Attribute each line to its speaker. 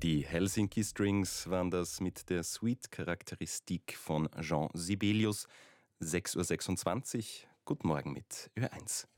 Speaker 1: Die Helsinki Strings waren das mit der Suite-Charakteristik von Jean Sibelius. 6.26 Uhr. Guten Morgen mit Ö1.